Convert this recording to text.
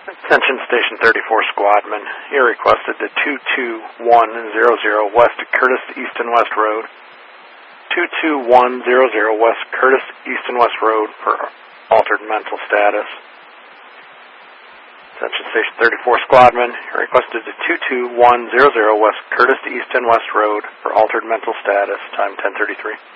Attention Station 34 Squadman. You're requested to 22100 West Curtis East and West Road. 22100 West Curtis East and West Road for altered mental status. Attention Station 34 Squadman. You're requested to 22100 West Curtis East and West Road for altered mental status. Time 10:33.